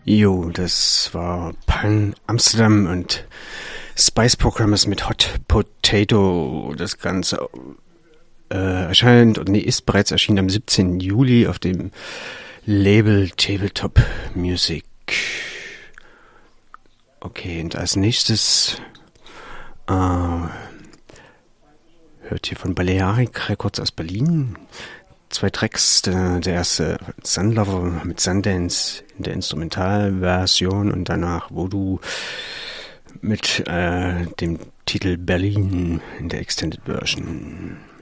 Jo, das war Pan Amsterdam und Spice Programmers mit Hot Potato. Das Ganze erscheint, oder nee, ist bereits erschienen am 17. Juli auf dem Label Tabletop Music. Okay, und als nächstes hört ihr von Balearic Records aus Berlin. 2 Tracks, der erste Sunlover mit Sundance in der Instrumentalversion und danach Voodoo mit dem Titel Berlin in der Extended Version.